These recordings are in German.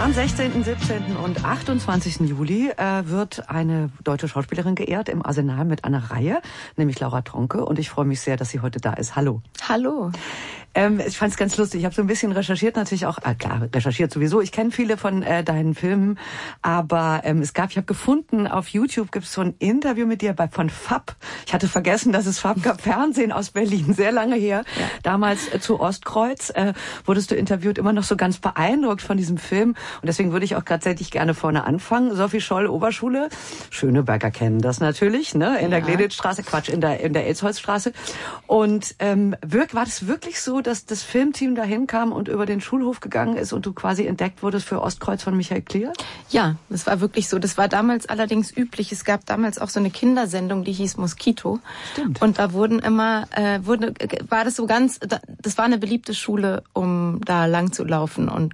Am 16., 17. und 28. Juli wird eine deutsche Schauspielerin geehrt im Arsenal mit einer Reihe, nämlich Laura Tonke. Und ich freue mich sehr, dass sie heute da ist. Hallo. Hallo. Ich fand es ganz lustig. Ich habe so ein bisschen recherchiert, natürlich auch, klar, recherchiert sowieso. Ich kenne viele von deinen Filmen, aber ich habe gefunden, auf YouTube gibt es so ein Interview mit dir von FAP. Ich hatte vergessen, dass es FAP gab, Fernsehen aus Berlin, sehr lange her. Ja. Damals zu Ostkreuz wurdest du interviewt, immer noch so ganz beeindruckt von diesem Film. Und deswegen würde ich auch tatsächlich gerne vorne anfangen. Sophie Scholl, Oberschule. Schöneberger kennen das natürlich, ne? In der Gleditstraße, in der Elsholzstraße. Und war das wirklich so, dass das Filmteam dahin kam und über den Schulhof gegangen ist und du quasi entdeckt wurdest für Ostkreuz von Michael Klier? Ja, das war wirklich so. Das war damals allerdings üblich. Es gab damals auch so eine Kindersendung, die hieß Moskito. Stimmt. Und da wurden immer, war das so ganz, das war eine beliebte Schule, um da lang zu laufen und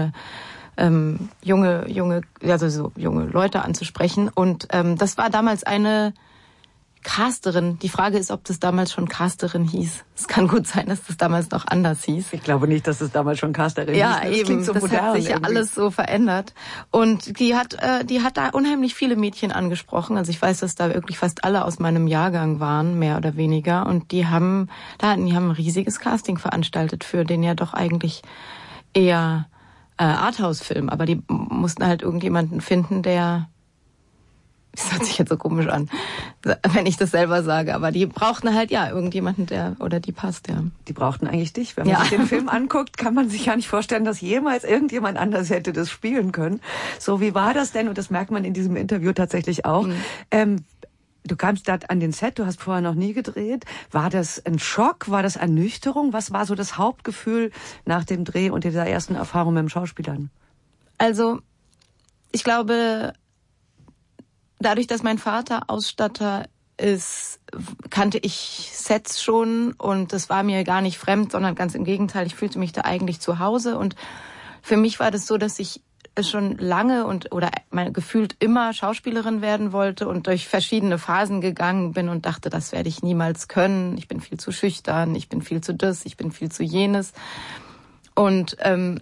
junge Leute anzusprechen. Und das war damals eine Casterin. Die Frage ist, ob das damals schon Casterin hieß. Es kann gut sein, dass das damals noch anders hieß. Ich glaube nicht, dass es damals schon Casterin hieß. Ja, eben. So das hat sich ja alles so verändert. Und die hat da unheimlich viele Mädchen angesprochen. Also ich weiß, dass da wirklich fast alle aus meinem Jahrgang waren, mehr oder weniger. Und die haben ein riesiges Casting veranstaltet für den ja doch eigentlich eher Arthouse-Film. Aber die mussten halt irgendjemanden finden, der... Das hört sich jetzt so komisch an, wenn ich das selber sage. Aber die brauchten halt irgendjemanden, der oder die passt, ja. Die brauchten eigentlich dich. Wenn man sich den Film anguckt, kann man sich gar nicht vorstellen, dass jemals irgendjemand anders hätte das spielen können. So, wie war das denn? Und das merkt man in diesem Interview tatsächlich auch. Du kamst da an den Set, du hast vorher noch nie gedreht. War das ein Schock? War das Ernüchterung? Was war so das Hauptgefühl nach dem Dreh und dieser ersten Erfahrung mit dem Schauspielern? Also, ich glaube... Dadurch, dass mein Vater Ausstatter ist, kannte ich Sets schon und das war mir gar nicht fremd, sondern ganz im Gegenteil, ich fühlte mich da eigentlich zu Hause und für mich war das so, dass ich schon lange oder gefühlt immer Schauspielerin werden wollte und durch verschiedene Phasen gegangen bin und dachte, das werde ich niemals können, ich bin viel zu schüchtern, ich bin viel zu das, ich bin viel zu jenes und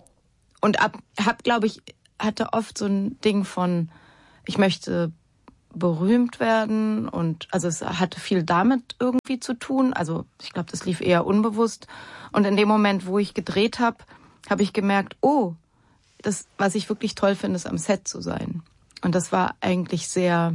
hatte oft so ein Ding von, ich möchte berühmt werden und also es hatte viel damit irgendwie zu tun. Also ich glaube, das lief eher unbewusst. Und in dem Moment, wo ich gedreht habe, habe ich gemerkt, das, was ich wirklich toll finde, ist am Set zu sein. Und das war eigentlich eine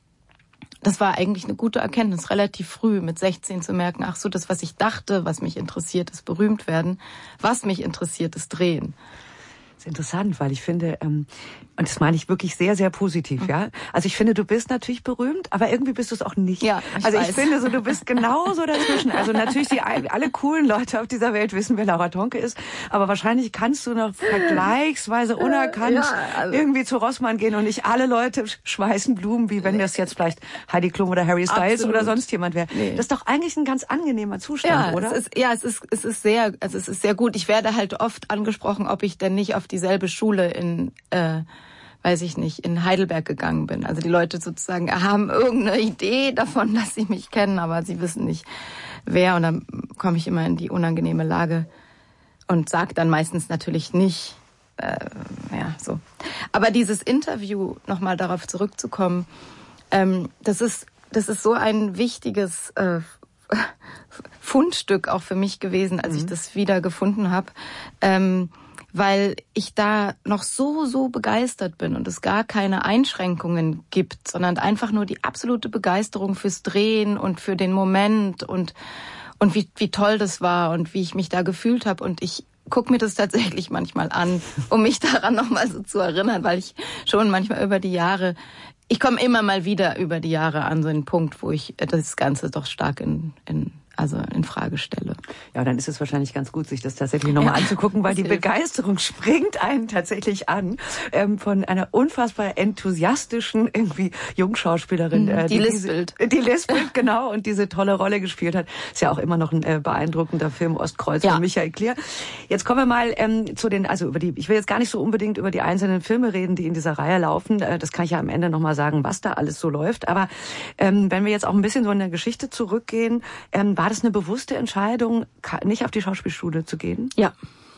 gute Erkenntnis, relativ früh mit 16 zu merken, ach so, das, was ich dachte, was mich interessiert, ist berühmt werden. Was mich interessiert, ist drehen. Das ist interessant, weil ich finde, und das meine ich wirklich sehr, sehr positiv, ja. Also ich finde, du bist natürlich berühmt, aber irgendwie bist du es auch nicht. Ja, ich finde so, du bist genauso dazwischen. Also natürlich alle coolen Leute auf dieser Welt wissen, wer Laura Tonke ist, aber wahrscheinlich kannst du noch vergleichsweise unerkannt irgendwie zu Rossmann gehen und nicht alle Leute schmeißen Blumen, wie wenn das jetzt vielleicht Heidi Klum oder Harry Styles oder sonst jemand wäre. Nee. Das ist doch eigentlich ein ganz angenehmer Zustand, oder? Es ist sehr gut. Ich werde halt oft angesprochen, ob ich denn nicht auf dieselbe Schule in Heidelberg gegangen bin. Also die Leute sozusagen haben irgendeine Idee davon, dass sie mich kennen, aber sie wissen nicht, wer. Und dann komme ich immer in die unangenehme Lage und sage dann meistens natürlich nicht, so. Aber dieses Interview, nochmal darauf zurückzukommen, das ist so ein wichtiges Fundstück auch für mich gewesen, als ich das wieder gefunden habe. Weil ich da noch so begeistert bin und es gar keine Einschränkungen gibt, sondern einfach nur die absolute Begeisterung fürs Drehen und für den Moment und wie toll das war und wie ich mich da gefühlt habe. Und ich gucke mir das tatsächlich manchmal an, um mich daran nochmal so zu erinnern, weil ich schon manchmal ich komme immer mal wieder über die Jahre an so einen Punkt, wo ich das Ganze doch stark in Frage stelle. Ja, dann ist es wahrscheinlich ganz gut, sich das tatsächlich nochmal anzugucken, weil die Begeisterung springt einen tatsächlich an von einer unfassbar enthusiastischen irgendwie Jungschauspielerin. Die lispelt. Die lispelt, genau, und diese tolle Rolle gespielt hat. Ist ja auch immer noch ein beeindruckender Film, Ostkreuz von Michael Klier. Jetzt kommen wir mal ich will jetzt gar nicht so unbedingt über die einzelnen Filme reden, die in dieser Reihe laufen. Das kann ich ja am Ende nochmal sagen, was da alles so läuft. Aber wenn wir jetzt auch ein bisschen so in der Geschichte zurückgehen, war das eine bewusste Entscheidung, nicht auf die Schauspielschule zu gehen? Ja.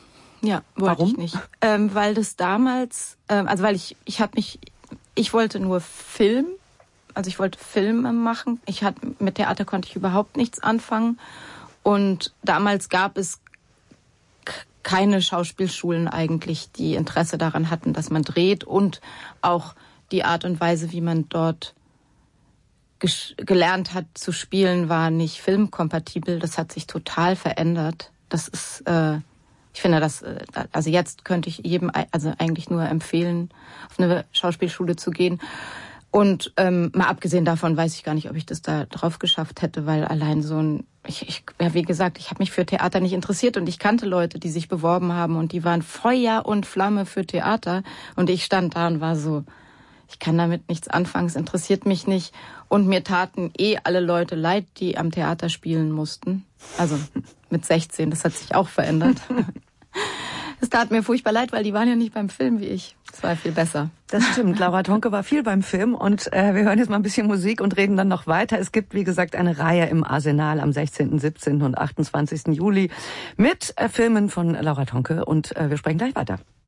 Ja, wollte ich nicht. Weil das damals, weil ich wollte nur Film, also ich wollte Filme machen. Mit Theater konnte ich überhaupt nichts anfangen. Und damals gab es keine Schauspielschulen eigentlich, die Interesse daran hatten, dass man dreht, und auch die Art und Weise, wie man dort gelernt hat zu spielen, war nicht filmkompatibel. Das hat sich total verändert. Das ist, ich finde, also jetzt könnte ich jedem eigentlich nur empfehlen, auf eine Schauspielschule zu gehen. Und mal abgesehen davon weiß ich gar nicht, ob ich das da drauf geschafft hätte, weil allein wie gesagt, ich habe mich für Theater nicht interessiert, und ich kannte Leute, die sich beworben haben, und die waren Feuer und Flamme für Theater, und ich stand da und war so, ich kann damit nichts anfangen, es interessiert mich nicht, und mir taten alle Leute leid, die am Theater spielen mussten. Also mit 16, das hat sich auch verändert. Es tat mir furchtbar leid, weil die waren ja nicht beim Film wie ich. Das war viel besser. Das stimmt. Laura Tonke war viel beim Film, und wir hören jetzt mal ein bisschen Musik und reden dann noch weiter. Es gibt, wie gesagt, eine Reihe im Arsenal am 16., 17. und 28. Juli mit Filmen von Laura Tonke, und wir sprechen gleich weiter.